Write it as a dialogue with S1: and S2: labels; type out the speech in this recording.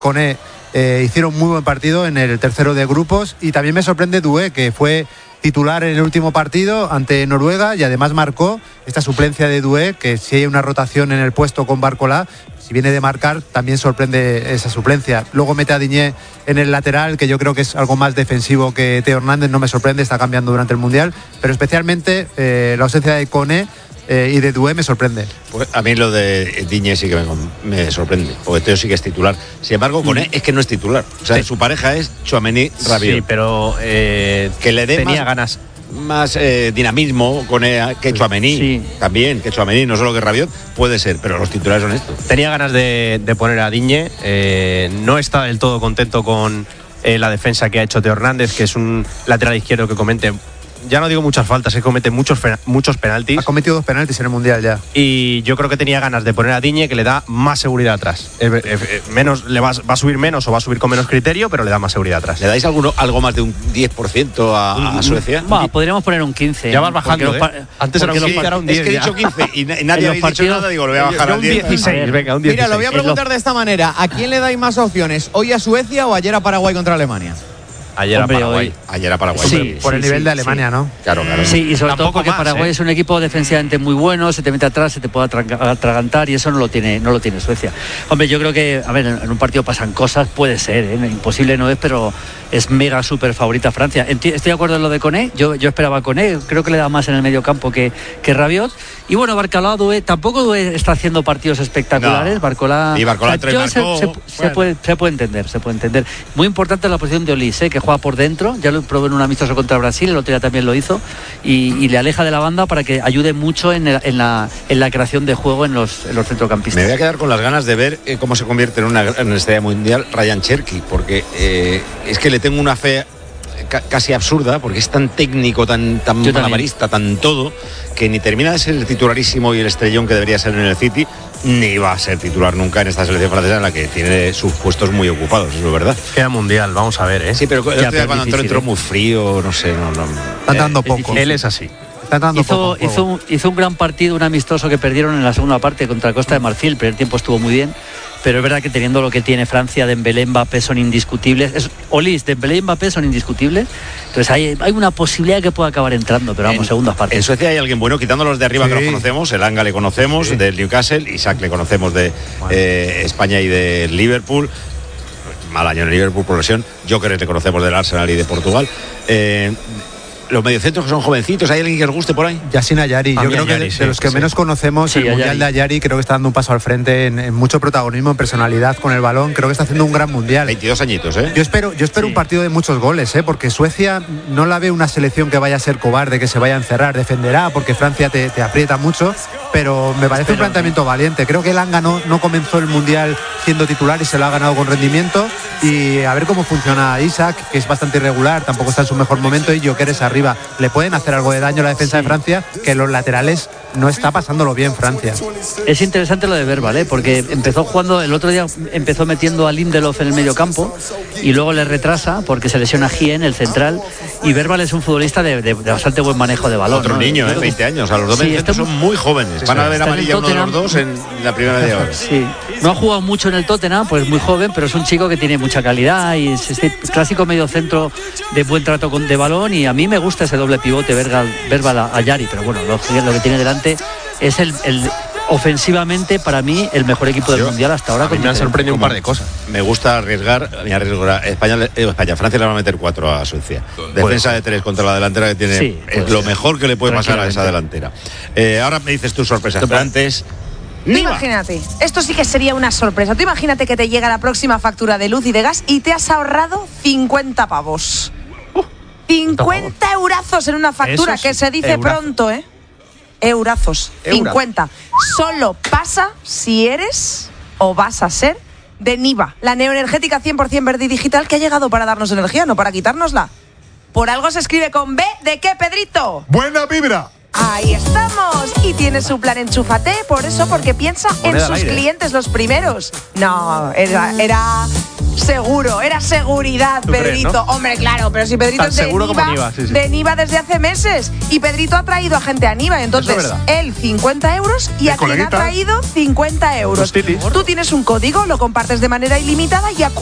S1: Koné hicieron muy buen partido en el tercero de grupos, y también me sorprende Doué, que fue titular en el último partido ante Noruega y además marcó. Esta suplencia de Doué, que si hay una rotación en el puesto con Barcola, si viene de marcar, también sorprende esa suplencia. Luego mete a Digne en el lateral, que yo creo que es algo más defensivo que Theo Hernández, no me sorprende, está cambiando durante el Mundial, pero especialmente la ausencia de Koné y de Doué me sorprende.
S2: Pues a mí lo de Digne sí que me sorprende, porque Theo sí que es titular. Sin embargo, Koné es que no es titular. O sea, su pareja es Tchouaméni, Rabiot.
S3: Sí, pero
S2: que le dé
S3: tenía ganas.
S2: Más dinamismo Koné que Tchouaméni. Sí. También, que Tchouaméni, no solo que Rabiot, puede ser, pero los titulares son estos.
S3: Tenía ganas de poner a Digne. No está del todo contento con la defensa que ha hecho Theo Hernández, que es un lateral izquierdo que comete, ya no digo muchas faltas, que comete muchos penaltis.
S1: Ha cometido 2 penaltis en el Mundial ya.
S3: Y yo creo que tenía ganas de poner a Digne, que le da más seguridad atrás. Menos, va a subir menos o va a subir con menos criterio, pero le da más seguridad atrás.
S2: ¿Le dais algo más de un 10% a Suecia?
S4: Podríamos poner un 15.
S3: Ya vas bajando, Antes era un 15,
S2: ahora un 10. Es que he dicho 15 y nadie ha dicho nada, digo, lo voy a bajar al 10.
S3: 16, venga, un 16.
S5: Mira, lo voy a preguntar de esta manera. ¿A quién le dais más opciones? ¿Hoy a Suecia o ayer a Paraguay contra Alemania?
S3: Ayer a Paraguay.
S2: Ayer a Paraguay.
S4: Sí,
S1: por el nivel de Alemania, ¿no?
S2: Claro.
S4: Sí, y sobre todo porque
S3: más,
S4: Paraguay es un equipo defensivamente muy bueno, se te mete atrás, se te puede atragantar, y eso no lo tiene Suecia. Hombre, yo creo que, a ver, en un partido pasan cosas, puede ser, imposible no es, pero es mega súper favorita Francia. Estoy de acuerdo en lo de Koné, yo esperaba a Koné, creo que le da más en el medio campo que Rabiot. Y bueno, Barcola, tampoco está haciendo partidos espectaculares.
S2: No.
S4: Barcola se puede entender. Muy importante la posición de Olise, que juega por dentro, ya lo probó en un amistoso contra Brasil, el otro día también lo hizo, y le aleja de la banda para que ayude mucho en la creación de juego en los centrocampistas.
S2: Me voy a quedar con las ganas de ver cómo se convierte en una estrella mundial Ryan Cherki, porque es que le tengo una fe casi absurda, porque es tan técnico, tan malabarista, tan todo, que ni termina de ser el titularísimo y el estrellón que debería ser en el City, ni va a ser titular nunca en esta selección francesa, en la que tiene sus puestos muy ocupados, eso es verdad.
S3: Queda Mundial, vamos a ver,
S2: Sí, pero cuando entró muy frío, no sé, no.
S1: Está dando poco.
S3: Él es así.
S4: Hizo un gran partido, un amistoso que perdieron en la segunda parte contra Costa de Marfil. El primer tiempo estuvo muy bien, pero es verdad que teniendo lo que tiene Francia, Dembélé, Mbappé son indiscutibles. Olise, Dembélé y Mbappé son indiscutibles. Entonces hay una posibilidad de que pueda acabar entrando, pero vamos, segundas partes.
S2: En Suecia hay alguien bueno, quitando los de arriba que los conocemos. El Anga le conocemos, del Newcastle. Isaac le conocemos de España y de Liverpool. Mal año en Liverpool, progresión. Joker le conocemos del Arsenal y de Portugal. Los mediocentros que son jovencitos, ¿hay alguien que os guste por ahí?
S1: Yasin Ayari, yo creo que de los que menos conocemos, el Mundial de Ayari creo que está dando un paso al frente en mucho protagonismo, en personalidad con el balón, creo que está haciendo un gran Mundial.
S2: 22 añitos,
S1: Yo espero un partido de muchos goles, porque Suecia no la ve una selección que vaya a ser cobarde, que se vaya a encerrar, defenderá, porque Francia te aprieta mucho, pero me parece un planteamiento valiente. Creo que Elanga no comenzó el Mundial siendo titular y se lo ha ganado con rendimiento, y a ver cómo funciona Isaac, que es bastante irregular, tampoco está en su mejor momento, y Joker es arriba. Le pueden hacer algo de daño a la defensa de Francia, que los laterales no está pasándolo bien Francia.
S4: Es interesante lo de Verbal, porque empezó jugando, el otro día empezó metiendo a Lindelof en el medio campo y luego le retrasa porque se lesiona Gien, el central, y Verbal es un futbolista de bastante buen manejo de balón.
S2: Otro niño, 20 años, a los dos mediocentros son muy jóvenes. Van a ver amarilla uno de los dos en la primera media hora.
S4: Sí. No ha jugado mucho en el Tottenham, pues muy joven, pero es un chico que tiene mucha calidad y es este clásico mediocentro de buen trato de balón, y a mí me gusta ese doble pivote Verbal a Ayari, pero bueno, lo que tiene delante es el ofensivamente para mí el mejor equipo del Mundial hasta ahora.
S3: Me han sorprendido un par de cosas.
S2: Me gusta arriesgar. Francia le va a meter 4 a Suecia. Defensa de 3 contra la delantera que tiene, es lo mejor que le puede pasar a esa delantera. Ahora me dices tus sorpresas, pero antes...
S6: Imagínate, esto sí que sería una sorpresa. Tú imagínate que te llega la próxima factura de luz y de gas y te has ahorrado 50 pavos. 50 eurazos en una factura, que se dice pronto, Eurazos, 50. Solo pasa si eres o vas a ser de Niva, la neoenergética 100% verde y digital que ha llegado para darnos energía, no para quitárnosla. Por algo se escribe con B, ¿de qué, Pedrito?
S7: Buena vibra.
S6: Ahí estamos. Y tiene su plan Enchúfate, por eso, porque piensa en sus clientes los primeros. No, era Seguro, era seguridad,
S3: ¿Tú crees,
S6: Pedrito.
S3: no?
S6: Hombre, claro, pero si Pedrito
S3: Tan
S6: es de
S3: seguro como
S6: Niva,
S3: Niva, sí, sí.
S6: de Niva desde hace meses. Y Pedrito ha traído a gente a Niva. Entonces,
S3: Eso es verdad.
S6: él 50 euros y
S7: De
S6: a quien ha
S7: coleguitas.
S6: traído 50 euros.
S3: Los titis.
S6: Tú tienes un código, lo compartes de manera ilimitada y